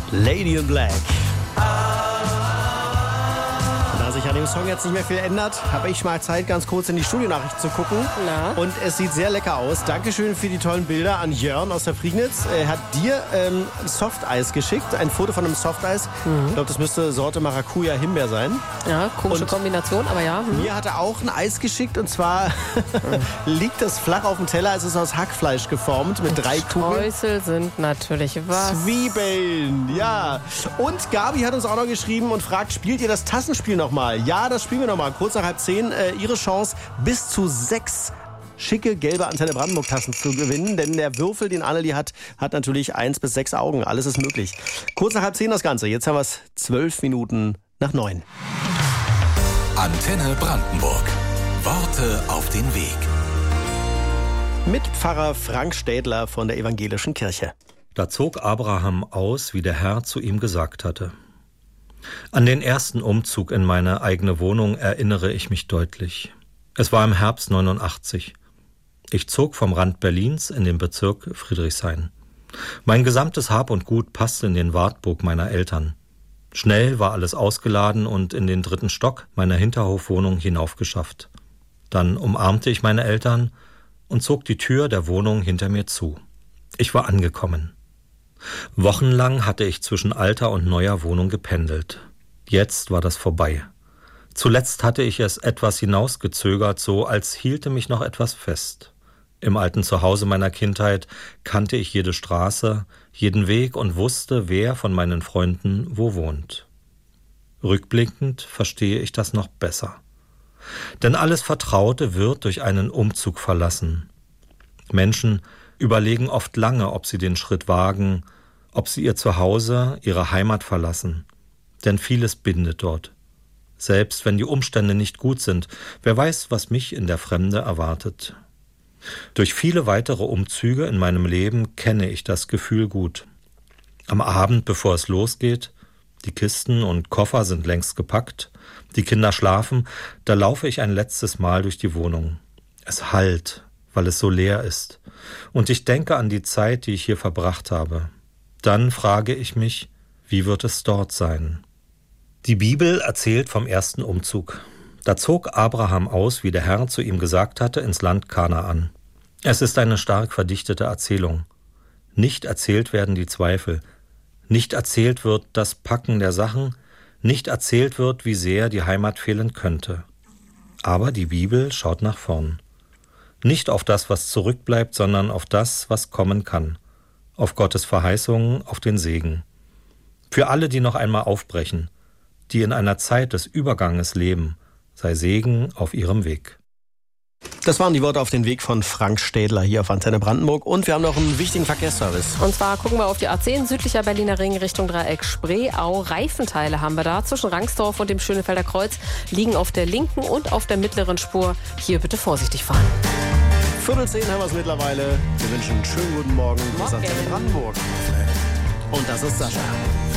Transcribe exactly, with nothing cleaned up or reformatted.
Lady in Black. Da sich an dem Song jetzt nicht mehr viel ändert, habe ich mal Zeit, ganz kurz in die Studionachrichten zu gucken. Na? Und es sieht sehr lecker aus. Dankeschön für die tollen Bilder an Jörn aus der Prignitz. Er hat dir ähm, Softeis geschickt, ein Foto von einem Softeis. Mhm. Ich glaube, das müsste Sorte Maracuja-Himbeer sein. Ja, komische und Kombination, aber ja. Mhm. Mir hat er auch ein Eis geschickt und zwar liegt das flach auf dem Teller. Es ist aus Hackfleisch geformt mit drei Kugeln. Streusel sind natürlich was. Zwiebeln, ja. Und Gabi hat uns auch noch geschrieben und fragt, spielt ihr das Tassenspiel noch mal? Ja, das spielen wir noch mal. Kurz nach halb zehn. Äh, ihre Chance, bis zu sechs schicke gelbe Antenne Brandenburg-Tassen zu gewinnen. Denn der Würfel, den Anneli hat, hat natürlich eins bis sechs Augen. Alles ist möglich. Kurz nach halb zehn das Ganze. Jetzt haben wir es zwölf Minuten nach neun. Antenne Brandenburg. Worte auf den Weg. Mit Pfarrer Frank Städler von der Evangelischen Kirche. Da zog Abraham aus, wie der Herr zu ihm gesagt hatte. An den ersten Umzug in meine eigene Wohnung erinnere ich mich deutlich. Es war im Herbst neunundachtzig. Ich zog vom Rand Berlins in den Bezirk Friedrichshain. Mein gesamtes Hab und Gut passte in den Wartburg meiner Eltern. Schnell war alles ausgeladen und in den dritten Stock meiner Hinterhofwohnung hinaufgeschafft. Dann umarmte ich meine Eltern und zog die Tür der Wohnung hinter mir zu. Ich war angekommen. Wochenlang hatte ich zwischen alter und neuer Wohnung gependelt. Jetzt war das vorbei. Zuletzt hatte ich es etwas hinausgezögert, so als hielte mich noch etwas fest. Im alten Zuhause meiner Kindheit kannte ich jede Straße, jeden Weg und wusste, wer von meinen Freunden wo wohnt. Rückblickend verstehe ich das noch besser. Denn alles Vertraute wird durch einen Umzug verlassen. Menschen überlegen oft lange, ob sie den Schritt wagen, ob sie ihr Zuhause, ihre Heimat verlassen. Denn vieles bindet dort. Selbst wenn die Umstände nicht gut sind, wer weiß, was mich in der Fremde erwartet. Durch viele weitere Umzüge in meinem Leben kenne ich das Gefühl gut. Am Abend, bevor es losgeht, die Kisten und Koffer sind längst gepackt, die Kinder schlafen, da laufe ich ein letztes Mal durch die Wohnung. Es hallt, weil es so leer ist. Und ich denke an die Zeit, die ich hier verbracht habe. Dann frage ich mich, wie wird es dort sein? Die Bibel erzählt vom ersten Umzug. Da zog Abraham aus, wie der Herr zu ihm gesagt hatte, ins Land Kanaan. Es ist eine stark verdichtete Erzählung. Nicht erzählt werden die Zweifel. Nicht erzählt wird das Packen der Sachen. Nicht erzählt wird, wie sehr die Heimat fehlen könnte. Aber die Bibel schaut nach vorn. Nicht auf das, was zurückbleibt, sondern auf das, was kommen kann. Auf Gottes Verheißungen, auf den Segen. Für alle, die noch einmal aufbrechen, die in einer Zeit des Überganges leben, sei Segen auf ihrem Weg. Das waren die Worte auf den Weg von Frank Städler hier auf Antenne Brandenburg. Und wir haben noch einen wichtigen Verkehrsservice. Und zwar gucken wir auf die A zehn, südlicher Berliner Ring Richtung Dreieck Spreeau. Reifenteile haben wir da. Zwischen Rangsdorf und dem Schönefelder Kreuz liegen auf der linken und auf der mittleren Spur. Hier bitte vorsichtig fahren. Viertel zehn haben wir es mittlerweile. Wir wünschen einen schönen guten Morgen. Das ist Antenne Brandenburg. Und das ist Sascha.